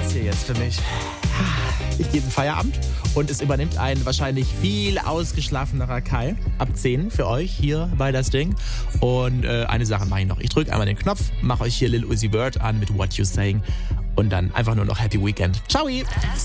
war's hier jetzt für mich. Ich gehe in Feierabend und es übernimmt ein wahrscheinlich viel ausgeschlafenerer Kai ab 10 für euch hier bei das Ding. Und eine Sache mache ich noch. Ich drücke einmal den Knopf, mache euch hier Lil Uzi Vert an mit What You Saying und dann einfach nur noch Happy Weekend. Ciao!